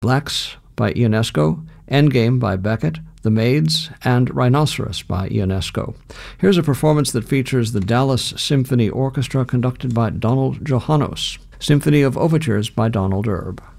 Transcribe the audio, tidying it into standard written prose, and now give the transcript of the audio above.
Blacks by Ionesco, Endgame by Beckett, The Maids, and Rhinoceros by Ionesco. Here's a performance that features the Dallas Symphony Orchestra conducted by Donald Johannos. Symphony of Overtures by Donald Erb.